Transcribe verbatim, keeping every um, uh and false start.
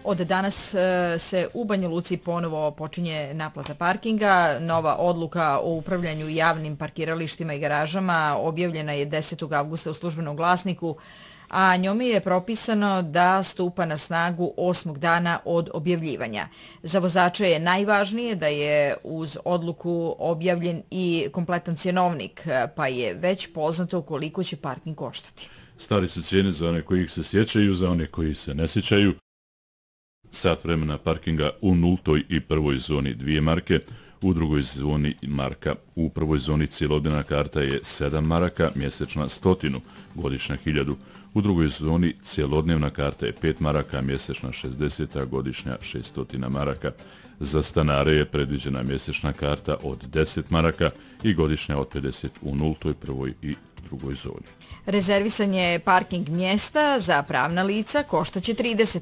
Od danas se u Banja Luci ponovo počinje naplata parkinga. Nova odluka o upravljanju javnim parkiralištima i garažama objavljena je desetog avgusta u Službenom glasniku, a njome je propisano da stupa na snagu osmog dana od objavljivanja. Za vozače je najvažnije da je uz odluku objavljen i kompletan cjenovnik, pa je već poznato koliko će parking koštati. Stari su cijene za one koji ih se sjećaju, za one koji se ne sjećaju. Sat vremena parkinga u nultoj i prvoj zoni dvije marke, u drugoj zoni marka. U prvoj zoni cijelodnevna karta je sedam maraka, mjesečna stotinu, godišnja hiljadu. U drugoj zoni cijelodnevna karta je pet maraka, mjesečna šezdeset, a godišnja šeststotina maraka. Za stanare je predviđena mjesečna karta od deset maraka i godišnja od pedeset u nultoj, prvoj i drugoj zoni. Rezervisanje parking mjesta za pravna lica koštaće trideset